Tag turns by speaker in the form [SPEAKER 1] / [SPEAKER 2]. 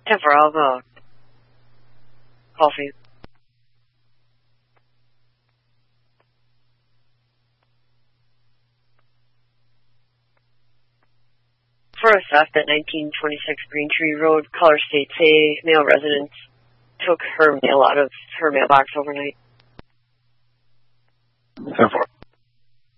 [SPEAKER 1] 10-4, I'll go. Coffee. For a theft at 1926 Green Tree Road, caller states a male resident took her mail out of her mailbox overnight.
[SPEAKER 2] 10-4.